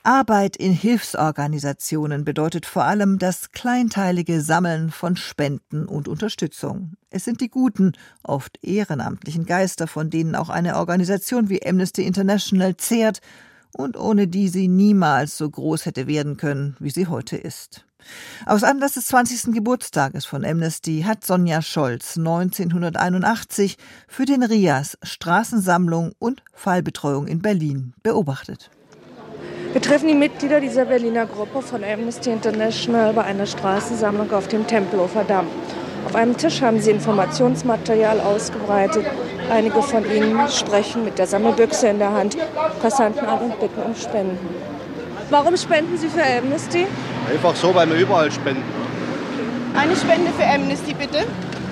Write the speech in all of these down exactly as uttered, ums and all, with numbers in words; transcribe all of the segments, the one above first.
Arbeit in Hilfsorganisationen bedeutet vor allem das kleinteilige Sammeln von Spenden und Unterstützung. Es sind die guten, oft ehrenamtlichen Geister, von denen auch eine Organisation wie Amnesty International zehrt und ohne die sie niemals so groß hätte werden können, wie sie heute ist. Aus Anlass des zwanzigsten Geburtstages von Amnesty hat Sonja Scholz neunzehnhunderteinundachtzig für den R I A S Straßensammlung und Fallbetreuung in Berlin beobachtet. Wir treffen die Mitglieder dieser Berliner Gruppe von Amnesty International bei einer Straßensammlung auf dem Tempelhofer Damm. Auf einem Tisch haben sie Informationsmaterial ausgebreitet. Einige von ihnen sprechen mit der Sammelbüchse in der Hand, Passanten an und bitten um Spenden. Warum spenden Sie für Amnesty? Einfach so, weil wir überall spenden. Eine Spende für Amnesty, bitte.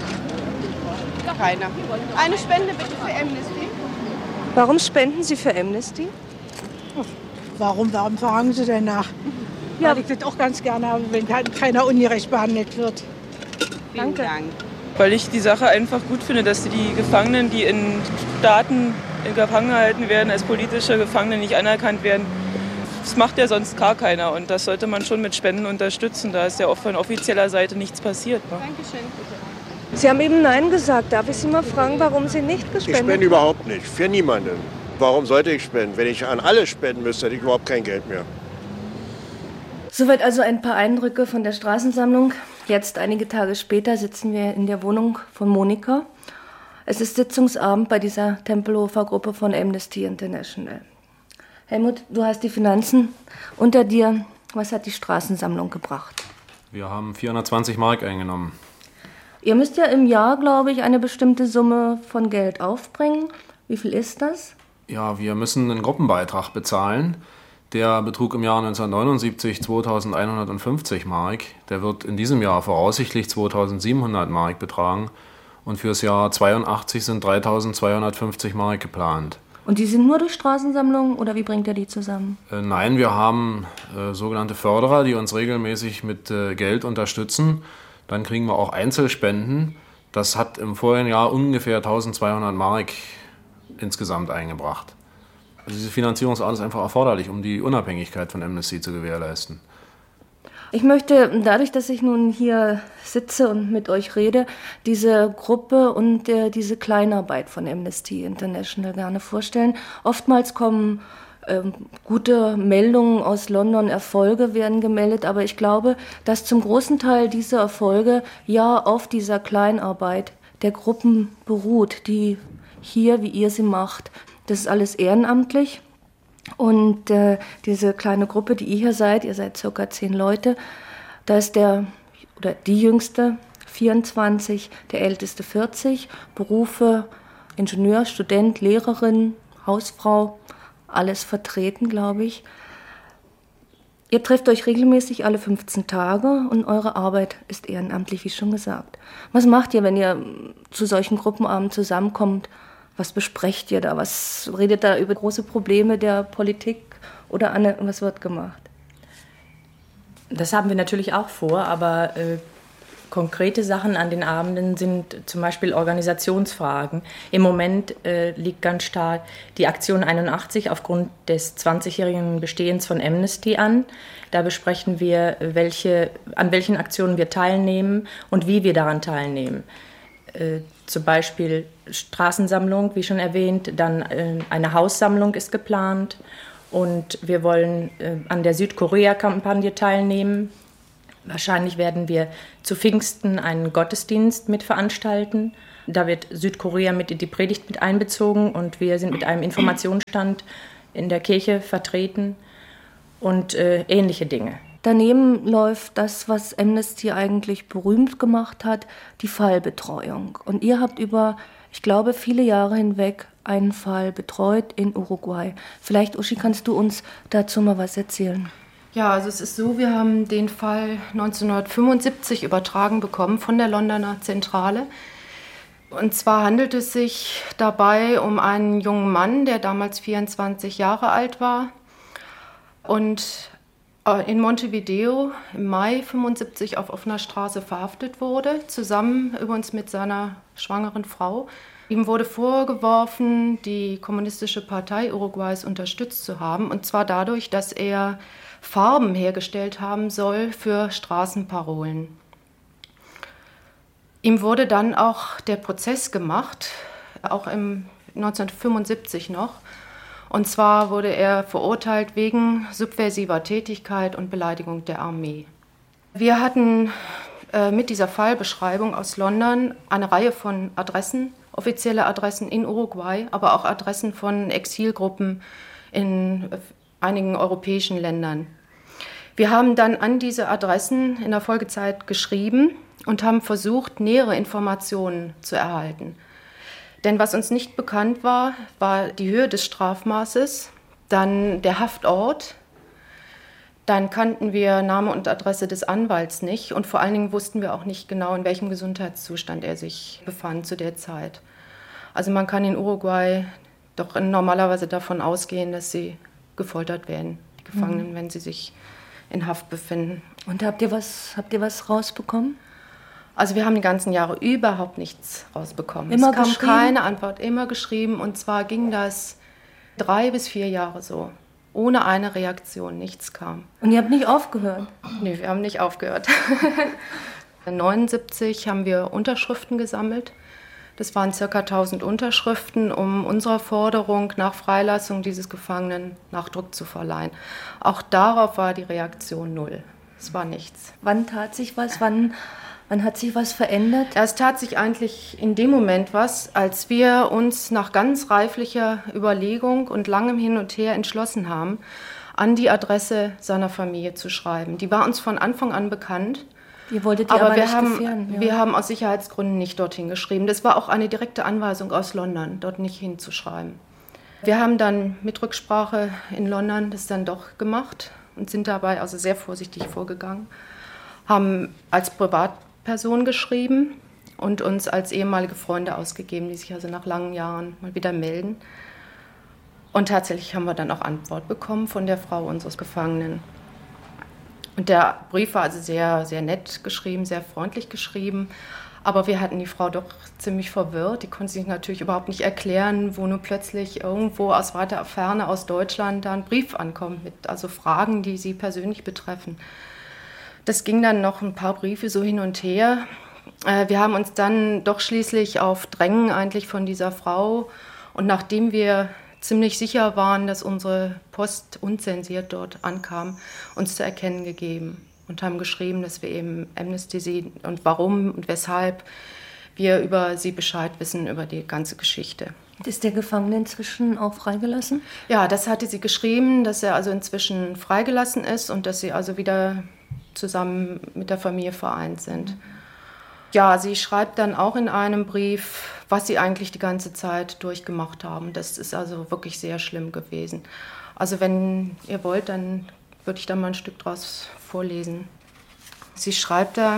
Keiner. Eine Spende bitte für Amnesty. Warum spenden Sie für Amnesty? Warum, warum fragen Sie denn nach? Ja, weil ich das auch ganz gerne habe, wenn keiner ungerecht behandelt wird. Danke. Dank. Weil ich die Sache einfach gut finde, dass die Gefangenen, die in Staaten gefangen gehalten werden, als politische Gefangene nicht anerkannt werden. Das macht ja sonst gar keiner und das sollte man schon mit Spenden unterstützen. Da ist ja auch von offizieller Seite nichts passiert. Ne? Dankeschön. Sie haben eben Nein gesagt. Darf ich Sie mal fragen, warum Sie nicht gespendet haben? Ich spende überhaupt nicht, für niemanden. Warum sollte ich spenden? Wenn ich an alle spenden müsste, hätte ich überhaupt kein Geld mehr. Soweit also ein paar Eindrücke von der Straßensammlung. Jetzt, einige Tage später, sitzen wir in der Wohnung von Monika. Es ist Sitzungsabend bei dieser Tempelhofer Gruppe von Amnesty International. Helmut, du hast die Finanzen unter dir. Was hat die Straßensammlung gebracht? Wir haben vierhundertzwanzig Mark eingenommen. Ihr müsst ja im Jahr, glaube ich, eine bestimmte Summe von Geld aufbringen. Wie viel ist das? Ja, wir müssen einen Gruppenbeitrag bezahlen. Der betrug im Jahr neunzehnhundertneunundsiebzig zweitausendeinhundertfünfzig Mark. Der wird in diesem Jahr voraussichtlich zweitausendsiebenhundert Mark betragen. Und fürs Jahr zweiundachtzig sind dreitausendzweihundertfünfzig Mark geplant. Und die sind nur durch Straßensammlungen oder wie bringt ihr die zusammen? Äh, nein, wir haben äh, sogenannte Förderer, die uns regelmäßig mit äh, Geld unterstützen. Dann kriegen wir auch Einzelspenden. Das hat im vorigen Jahr ungefähr eintausendzweihundert Mark insgesamt eingebracht. Also diese Finanzierungsart ist einfach erforderlich, um die Unabhängigkeit von Amnesty zu gewährleisten. Ich möchte, dadurch, dass ich nun hier sitze und mit euch rede, diese Gruppe und äh, diese Kleinarbeit von Amnesty International gerne vorstellen. Oftmals kommen äh, gute Meldungen aus London, Erfolge werden gemeldet, aber ich glaube, dass zum großen Teil diese Erfolge ja auf dieser Kleinarbeit der Gruppen beruht, die hier, wie ihr sie macht. Das ist alles ehrenamtlich. Und äh, diese kleine Gruppe, die ihr hier seid, ihr seid circa zehn Leute, da ist der oder die jüngste vierundzwanzig, der älteste vierzig, Berufe Ingenieur, Student, Lehrerin, Hausfrau, alles vertreten, glaube ich. Ihr trefft euch regelmäßig alle fünfzehn Tage und eure Arbeit ist ehrenamtlich, wie schon gesagt. Was macht ihr, wenn ihr zu solchen Gruppenabenden zusammenkommt? Was besprecht ihr da? Was redet da über große Probleme der Politik oder Anne, was wird gemacht? Das haben wir natürlich auch vor, aber äh, konkrete Sachen an den Abenden sind zum Beispiel Organisationsfragen. Im Moment äh, liegt ganz stark die Aktion einundachtzig aufgrund des zwanzigjährigen Bestehens von Amnesty an. Da besprechen wir, welche, an welchen Aktionen wir teilnehmen und wie wir daran teilnehmen. Äh, zum Beispiel Straßensammlung, wie schon erwähnt, dann äh, eine Haussammlung ist geplant und wir wollen äh, an der Südkorea-Kampagne teilnehmen. Wahrscheinlich werden wir zu Pfingsten einen Gottesdienst mit veranstalten. Da wird Südkorea mit in die Predigt mit einbezogen und wir sind mit einem Informationsstand in der Kirche vertreten und äh, ähnliche Dinge. Daneben läuft das, was Amnesty eigentlich berühmt gemacht hat, die Fallbetreuung. Und ihr habt über, ich glaube, viele Jahre hinweg einen Fall betreut in Uruguay. Vielleicht, Uschi, kannst du uns dazu mal was erzählen? Ja, also es ist so, wir haben den Fall neunzehnhundertfünfundsiebzig übertragen bekommen von der Londoner Zentrale. Und zwar handelt es sich dabei um einen jungen Mann, der damals vierundzwanzig Jahre alt war und in Montevideo im Mai fünfundsiebzig auf offener Straße verhaftet wurde, zusammen übrigens mit seiner schwangeren Frau. Ihm wurde vorgeworfen, die Kommunistische Partei Uruguays unterstützt zu haben, und zwar dadurch, dass er Farben hergestellt haben soll für Straßenparolen. Ihm wurde dann auch der Prozess gemacht, auch im neunzehnhundertfünfundsiebzig noch. Und zwar wurde er verurteilt wegen subversiver Tätigkeit und Beleidigung der Armee. Wir hatten äh, mit dieser Fallbeschreibung aus London eine Reihe von Adressen, offizielle Adressen in Uruguay, aber auch Adressen von Exilgruppen in einigen europäischen Ländern. Wir haben dann an diese Adressen in der Folgezeit geschrieben und haben versucht, nähere Informationen zu erhalten. Denn was uns nicht bekannt war, war die Höhe des Strafmaßes, dann der Haftort, dann kannten wir Name und Adresse des Anwalts nicht und vor allen Dingen wussten wir auch nicht genau, in welchem Gesundheitszustand er sich befand zu der Zeit. Also man kann in Uruguay doch normalerweise davon ausgehen, dass sie gefoltert werden, die Gefangenen, mhm. wenn sie sich in Haft befinden. Und habt ihr was, habt ihr was rausbekommen? Also wir haben die ganzen Jahre überhaupt nichts rausbekommen. Immer es kam geschrieben? Keine Antwort, immer geschrieben. Und zwar ging das drei bis vier Jahre so, ohne eine Reaktion, nichts kam. Und ihr habt nicht aufgehört? Nee, wir haben nicht aufgehört. neunundsiebzig haben wir Unterschriften gesammelt. Das waren ca. tausend Unterschriften, um unserer Forderung nach Freilassung dieses Gefangenen Nachdruck zu verleihen. Auch darauf war die Reaktion null. Es war nichts. Wann tat sich was? Wann, wann hat sich was verändert? Es tat sich eigentlich in dem Moment was, als wir uns nach ganz reiflicher Überlegung und langem Hin und Her entschlossen haben, an die Adresse seiner Familie zu schreiben. Die war uns von Anfang an bekannt. Ihr wolltet die aber, aber wir, nicht haben, gefährden, ja. wir haben aus Sicherheitsgründen nicht dorthin geschrieben. Das war auch eine direkte Anweisung aus London, dort nicht hinzuschreiben. Wir haben dann mit Rücksprache in London das dann doch gemacht und sind dabei also sehr vorsichtig vorgegangen. Haben als Privatperson geschrieben und uns als ehemalige Freunde ausgegeben, die sich also nach langen Jahren mal wieder melden. Und tatsächlich haben wir dann auch Antwort bekommen von der Frau unseres Gefangenen. Und der Brief war also sehr, sehr nett geschrieben, sehr freundlich geschrieben. Aber wir hatten die Frau doch ziemlich verwirrt. Die konnte sich natürlich überhaupt nicht erklären, wo nun plötzlich irgendwo aus weiter Ferne aus Deutschland da ein Brief ankommt mit also Fragen, die sie persönlich betreffen. Das ging dann noch ein paar Briefe so hin und her. Wir haben uns dann doch schließlich auf Drängen eigentlich von dieser Frau und nachdem wir ziemlich sicher waren, dass unsere Post unzensiert dort ankam, uns zu erkennen gegeben und haben geschrieben, dass wir eben Amnesty sehen und warum und weshalb wir über sie Bescheid wissen, über die ganze Geschichte. Ist der Gefangene inzwischen auch freigelassen? Ja, das hatte sie geschrieben, dass er also inzwischen freigelassen ist und dass sie also wieder zusammen mit der Familie vereint sind. Ja, sie schreibt dann auch in einem Brief, was sie eigentlich die ganze Zeit durchgemacht haben. Das ist also wirklich sehr schlimm gewesen. Also wenn ihr wollt, dann würde ich da mal ein Stück draus vorlesen. Sie schreibt da: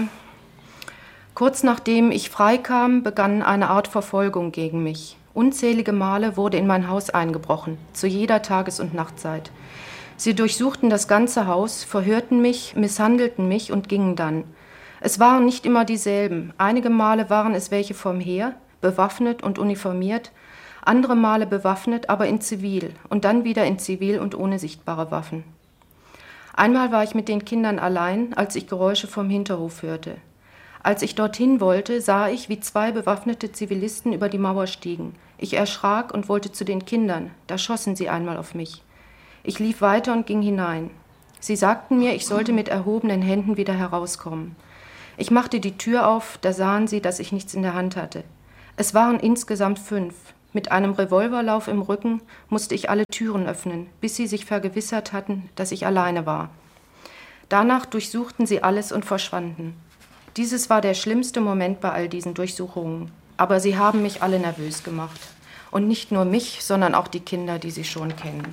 Kurz nachdem ich freikam, begann eine Art Verfolgung gegen mich. Unzählige Male wurde in mein Haus eingebrochen, zu jeder Tages- und Nachtzeit. Sie durchsuchten das ganze Haus, verhörten mich, misshandelten mich und gingen dann. Es waren nicht immer dieselben. Einige Male waren es welche vom Heer, bewaffnet und uniformiert, andere Male bewaffnet, aber in Zivil und dann wieder in Zivil und ohne sichtbare Waffen. Einmal war ich mit den Kindern allein, als ich Geräusche vom Hinterhof hörte. Als ich dorthin wollte, sah ich, wie zwei bewaffnete Zivilisten über die Mauer stiegen. Ich erschrak und wollte zu den Kindern. Da schossen sie einmal auf mich. Ich lief weiter und ging hinein. Sie sagten mir, ich sollte mit erhobenen Händen wieder herauskommen. Ich machte die Tür auf, da sahen sie, dass ich nichts in der Hand hatte. Es waren insgesamt fünf. Mit einem Revolverlauf im Rücken musste ich alle Türen öffnen, bis sie sich vergewissert hatten, dass ich alleine war. Danach durchsuchten sie alles und verschwanden. Dieses war der schlimmste Moment bei all diesen Durchsuchungen. Aber sie haben mich alle nervös gemacht. Und nicht nur mich, sondern auch die Kinder, die sie schon kennen.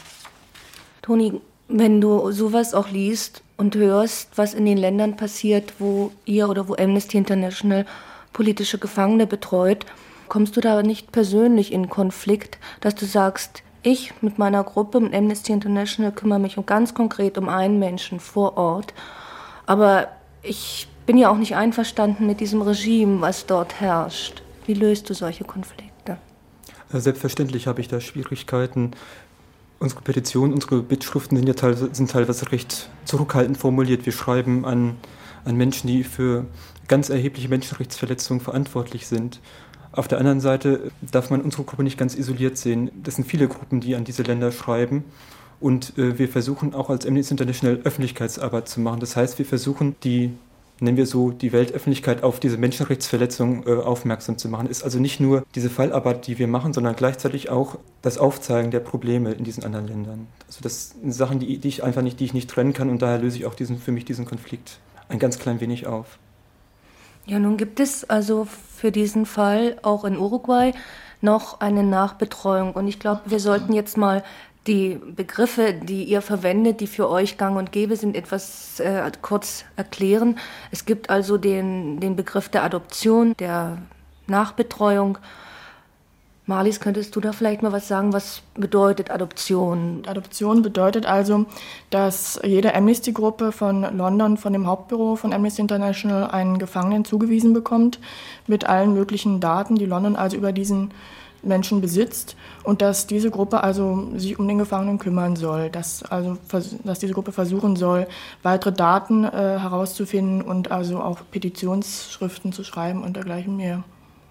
Toni, wenn du sowas auch liest und hörst, was in den Ländern passiert, wo ihr oder wo Amnesty International politische Gefangene betreut, kommst du da nicht persönlich in Konflikt, dass du sagst, ich mit meiner Gruppe, mit Amnesty International, kümmere mich um ganz konkret um einen Menschen vor Ort, aber ich bin ja auch nicht einverstanden mit diesem Regime, was dort herrscht. Wie löst du solche Konflikte? Kontakte? Selbstverständlich habe ich da Schwierigkeiten. Unsere Petitionen, unsere Bittschriften sind ja teilweise, sind teilweise recht zurückhaltend formuliert. Wir schreiben an, an Menschen, die für ganz erhebliche Menschenrechtsverletzungen verantwortlich sind. Auf der anderen Seite darf man unsere Gruppe nicht ganz isoliert sehen. Das sind viele Gruppen, die an diese Länder schreiben. Und äh, wir versuchen auch als Amnesty International Öffentlichkeitsarbeit zu machen. Das heißt, wir versuchen die, nennen wir so, die Weltöffentlichkeit auf diese Menschenrechtsverletzungen äh, aufmerksam zu machen. Ist also nicht nur diese Fallarbeit, die wir machen, sondern gleichzeitig auch das Aufzeigen der Probleme in diesen anderen Ländern. Also das sind Sachen, die, die ich einfach nicht, die ich nicht trennen kann, und daher löse ich auch diesen, für mich diesen Konflikt ein ganz klein wenig auf. Ja, nun gibt es also für diesen Fall auch in Uruguay noch eine Nachbetreuung. Und ich glaube, wir sollten jetzt mal die Begriffe, die ihr verwendet, die für euch gang und gäbe sind, etwas äh, kurz erklären. Es gibt also den, den Begriff der Adoption, der Nachbetreuung. Marlies, könntest du da vielleicht mal was sagen? Was bedeutet Adoption? Adoption bedeutet also, dass jede Amnesty-Gruppe von London, von dem Hauptbüro von Amnesty International, einen Gefangenen zugewiesen bekommt mit allen möglichen Daten, die London also über diesen Menschen besitzt, und dass diese Gruppe also sich um den Gefangenen kümmern soll, dass also dass diese Gruppe versuchen soll, weitere Daten äh, herauszufinden und also auch Petitionsschriften zu schreiben und dergleichen mehr.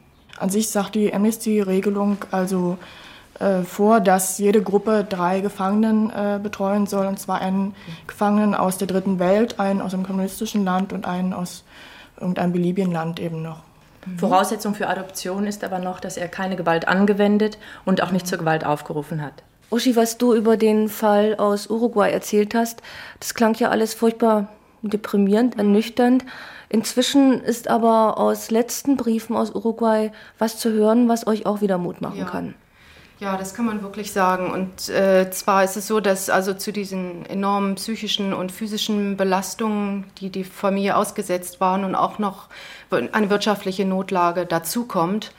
An sich sagt die Amnesty-Regelung also äh, vor, dass jede Gruppe drei Gefangenen äh, betreuen soll, und zwar einen Gefangenen aus der dritten Welt, einen aus einem kommunistischen Land und einen aus irgendeinem beliebigen Land eben noch. Voraussetzung für Adoption ist aber noch, dass er keine Gewalt angewendet und auch nicht zur Gewalt aufgerufen hat. Uschi, was du über den Fall aus Uruguay erzählt hast, das klang ja alles furchtbar deprimierend, ernüchternd. Inzwischen ist aber aus letzten Briefen aus Uruguay was zu hören, was euch auch wieder Mut machen ja. kann. Ja, das kann man wirklich sagen. Und äh, zwar ist es so, dass also zu diesen enormen psychischen und physischen Belastungen, die die Familie ausgesetzt waren, und auch noch eine wirtschaftliche Notlage dazukommt.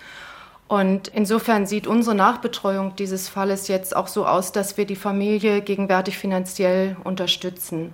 Und insofern sieht unsere Nachbetreuung dieses Falles jetzt auch so aus, dass wir die Familie gegenwärtig finanziell unterstützen.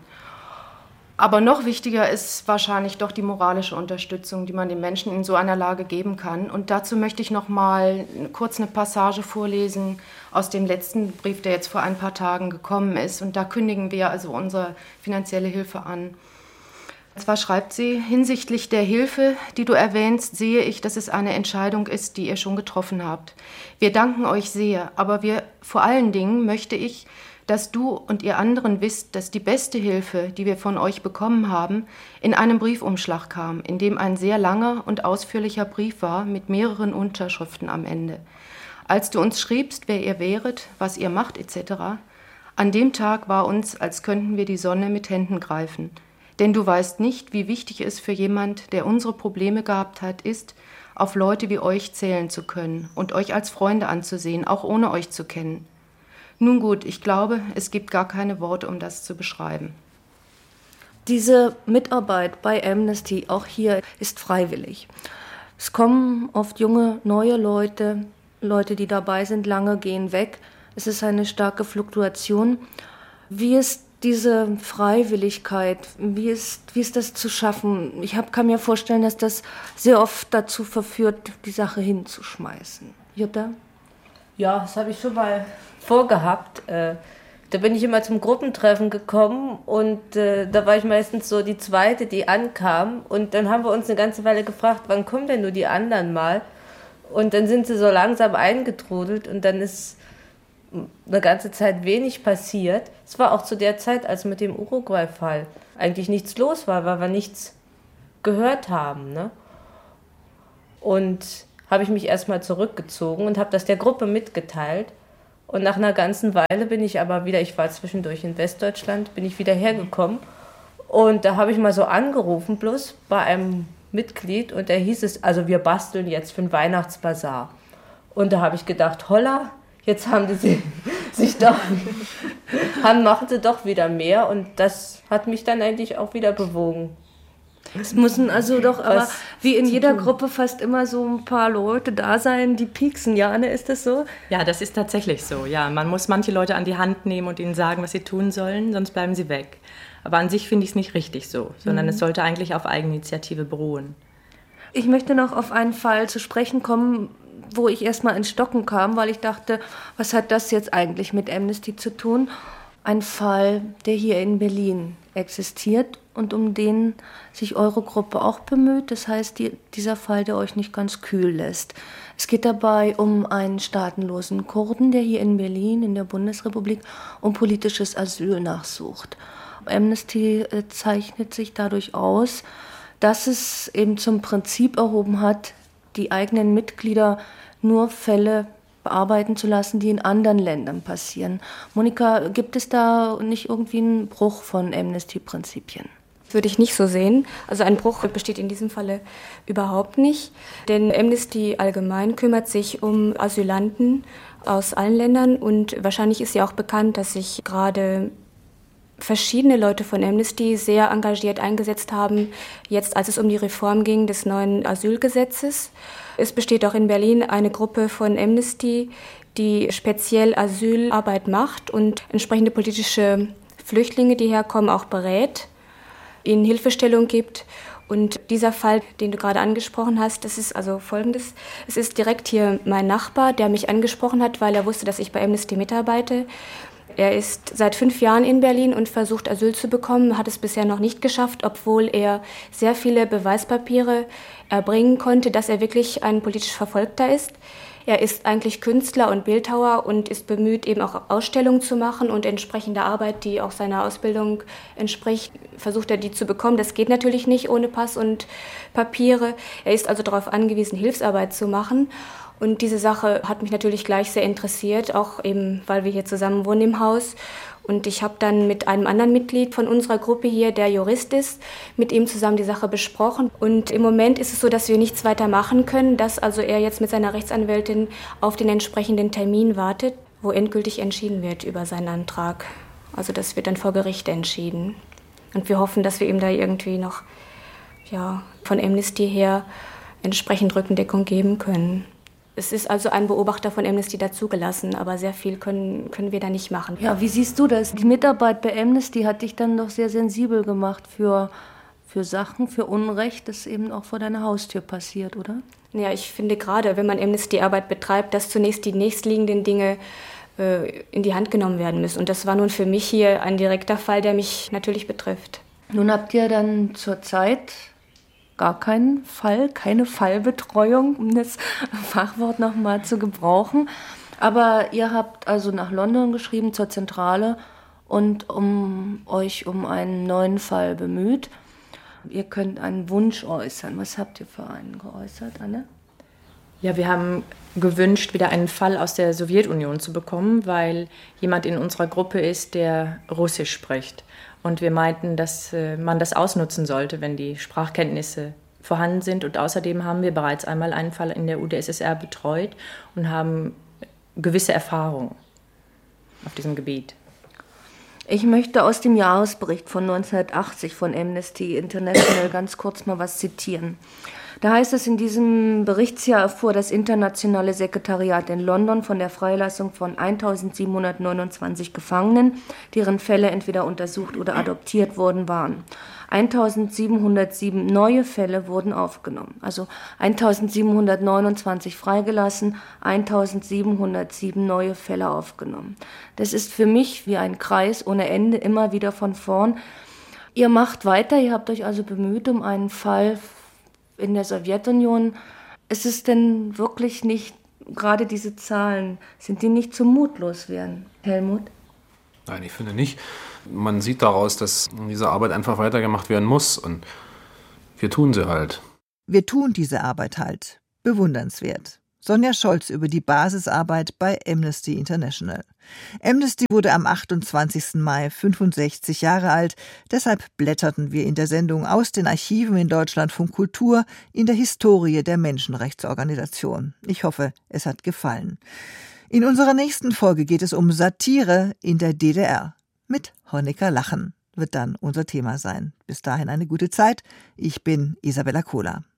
Aber noch wichtiger ist wahrscheinlich doch die moralische Unterstützung, die man den Menschen in so einer Lage geben kann. Und dazu möchte ich noch mal kurz eine Passage vorlesen aus dem letzten Brief, der jetzt vor ein paar Tagen gekommen ist. Und da kündigen wir also unsere finanzielle Hilfe an. Und zwar schreibt sie: Hinsichtlich der Hilfe, die du erwähnst, sehe ich, dass es eine Entscheidung ist, die ihr schon getroffen habt. Wir danken euch sehr, aber wir, vor allen Dingen möchte ich, dass du und ihr anderen wisst, dass die beste Hilfe, die wir von euch bekommen haben, in einem Briefumschlag kam, in dem ein sehr langer und ausführlicher Brief war mit mehreren Unterschriften am Ende. Als du uns schriebst, wer ihr wäret, was ihr macht et cetera, an dem Tag war uns, als könnten wir die Sonne mit Händen greifen. Denn du weißt nicht, wie wichtig es für jemand, der unsere Probleme gehabt hat, ist, auf Leute wie euch zählen zu können und euch als Freunde anzusehen, auch ohne euch zu kennen. Nun gut, ich glaube, es gibt gar keine Worte, um das zu beschreiben. Diese Mitarbeit bei Amnesty, auch hier, ist freiwillig. Es kommen oft junge, neue Leute, Leute, die dabei sind, lange gehen weg. Es ist eine starke Fluktuation. Wie ist diese Freiwilligkeit, wie ist, wie ist das zu schaffen? Ich hab, kann mir vorstellen, dass das sehr oft dazu verführt, die Sache hinzuschmeißen. Jutta? Ja, das habe ich schon mal vorgehabt. Äh, da bin ich immer zum Gruppentreffen gekommen und äh, da war ich meistens so die Zweite, die ankam. Und dann haben wir uns eine ganze Weile gefragt, wann kommen denn nur die anderen mal? Und dann sind sie so langsam eingetrudelt und dann ist eine ganze Zeit wenig passiert. Es war auch zu der Zeit, als mit dem Uruguay-Fall eigentlich nichts los war, weil wir nichts gehört haben. Ne? Und habe ich mich erstmal zurückgezogen und habe das der Gruppe mitgeteilt. Und nach einer ganzen Weile bin ich aber wieder, ich war zwischendurch in Westdeutschland, bin ich wieder hergekommen. Und da habe ich mal so angerufen, bloß bei einem Mitglied. Und da hieß es, also wir basteln jetzt für den Weihnachtsbazar. Und da habe ich gedacht, holla, jetzt haben die sich doch, haben, machen sie doch wieder mehr. Und das hat mich dann eigentlich auch wieder bewogen. Es müssen also doch aber wie in jeder Gruppe fast immer so ein paar Leute da sein, die pieksen. Ja, Anne, ist das so? Ja, das ist tatsächlich so. Ja, man muss manche Leute an die Hand nehmen und ihnen sagen, was sie tun sollen, sonst bleiben sie weg. Aber an sich finde ich es nicht richtig so, sondern mhm. es sollte eigentlich auf Eigeninitiative beruhen. Ich möchte noch auf einen Fall zu sprechen kommen, wo ich erstmal ins Stocken kam, weil ich dachte, was hat das jetzt eigentlich mit Amnesty zu tun? Ein Fall, der hier in Berlin existiert und um den sich eure Gruppe auch bemüht. Das heißt, die, dieser Fall, der euch nicht ganz kühl lässt. Es geht dabei um einen staatenlosen Kurden, der hier in Berlin, in der Bundesrepublik, um politisches Asyl nachsucht. Amnesty zeichnet sich dadurch aus, dass es eben zum Prinzip erhoben hat, die eigenen Mitglieder nur Fälle bearbeiten zu lassen, die in anderen Ländern passieren. Monika, gibt es da nicht irgendwie einen Bruch von Amnesty-Prinzipien? Würde ich nicht so sehen. Also ein Bruch besteht in diesem Falle überhaupt nicht. Denn Amnesty allgemein kümmert sich um Asylanten aus allen Ländern. Und wahrscheinlich ist ja auch bekannt, dass sich gerade verschiedene Leute von Amnesty sehr engagiert eingesetzt haben, jetzt als es um die Reform ging des neuen Asylgesetzes. Es besteht auch in Berlin eine Gruppe von Amnesty, die speziell Asylarbeit macht und entsprechende politische Flüchtlinge, die herkommen, auch berät, ihnen Hilfestellung gibt. Und dieser Fall, den du gerade angesprochen hast, das ist also Folgendes. Es ist direkt hier mein Nachbar, der mich angesprochen hat, weil er wusste, dass ich bei Amnesty mitarbeite. Er ist seit fünf Jahren in Berlin und versucht, Asyl zu bekommen, hat es bisher noch nicht geschafft, obwohl er sehr viele Beweispapiere erbringen konnte, dass er wirklich ein politisch Verfolgter ist. Er ist eigentlich Künstler und Bildhauer und ist bemüht, eben auch Ausstellungen zu machen und entsprechende Arbeit, die auch seiner Ausbildung entspricht, versucht er die zu bekommen. Das geht natürlich nicht ohne Pass und Papiere. Er ist also darauf angewiesen, Hilfsarbeit zu machen. Und diese Sache hat mich natürlich gleich sehr interessiert, auch eben, weil wir hier zusammen wohnen im Haus. Und ich habe dann mit einem anderen Mitglied von unserer Gruppe hier, der Jurist ist, mit ihm zusammen die Sache besprochen. Und im Moment ist es so, dass wir nichts weiter machen können, dass also er jetzt mit seiner Rechtsanwältin auf den entsprechenden Termin wartet, wo endgültig entschieden wird über seinen Antrag. Also das wird dann vor Gericht entschieden. Und wir hoffen, dass wir ihm da irgendwie noch ja, von Amnesty her entsprechend Rückendeckung geben können. Es ist also ein Beobachter von Amnesty dazugelassen, aber sehr viel können, können wir da nicht machen. Ja, wie siehst du das? Die Mitarbeit bei Amnesty hat dich dann doch sehr sensibel gemacht für, für Sachen, für Unrecht, das eben auch vor deiner Haustür passiert, oder? Ja, ich finde gerade, wenn man Amnesty-Arbeit betreibt, dass zunächst die nächstliegenden Dinge äh, in die Hand genommen werden müssen. Und das war nun für mich hier ein direkter Fall, der mich natürlich betrifft. Nun habt ihr dann zur Zeit gar keinen Fall, keine Fallbetreuung, um das Fachwort nochmal zu gebrauchen. Aber ihr habt also nach London geschrieben, zur Zentrale, und um euch um einen neuen Fall bemüht. Ihr könnt einen Wunsch äußern. Was habt ihr für einen geäußert, Anne? Ja, wir haben gewünscht, wieder einen Fall aus der Sowjetunion zu bekommen, weil jemand in unserer Gruppe ist, der Russisch spricht. Und wir meinten, dass man das ausnutzen sollte, wenn die Sprachkenntnisse vorhanden sind. Und außerdem haben wir bereits einmal einen Fall in der U d S S R betreut und haben gewisse Erfahrungen auf diesem Gebiet. Ich möchte aus dem Jahresbericht von neunzehnhundertachtzig von Amnesty International ganz kurz mal was zitieren. Da heißt es, in diesem Berichtsjahr erfuhr das internationale Sekretariat in London von der Freilassung von eintausendsiebenhundertneunundzwanzig Gefangenen, deren Fälle entweder untersucht oder adoptiert worden waren. eintausendsiebenhundertsieben neue Fälle wurden aufgenommen, also eintausendsiebenhundertneunundzwanzig freigelassen, eintausendsiebenhundertsieben neue Fälle aufgenommen. Das ist für mich wie ein Kreis ohne Ende, immer wieder von vorn. Ihr macht weiter, ihr habt euch also bemüht um einen Fall in der Sowjetunion. Ist es denn wirklich nicht, gerade diese Zahlen, sind die nicht zum mutlos werden, Helmut? Nein, ich finde nicht. Man sieht daraus, dass diese Arbeit einfach weitergemacht werden muss und wir tun sie halt. Wir tun diese Arbeit halt. Bewundernswert. Sonja Scholz über die Basisarbeit bei Amnesty International. Amnesty wurde am achtundzwanzigsten Mai fünfundsechzig Jahre alt. Deshalb blätterten wir in der Sendung aus den Archiven in Deutschlandfunk Kultur in der Historie der Menschenrechtsorganisation. Ich hoffe, es hat gefallen. In unserer nächsten Folge geht es um Satire in der D D R. Mit Honecker Lachen wird dann unser Thema sein. Bis dahin eine gute Zeit. Ich bin Isabella Kohler.